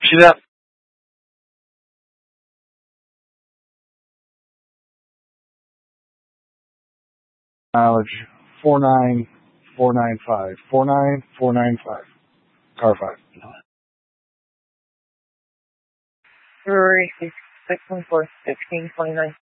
She's up. Mileage 49495. 49495. Car 5. Brewery 614 1629.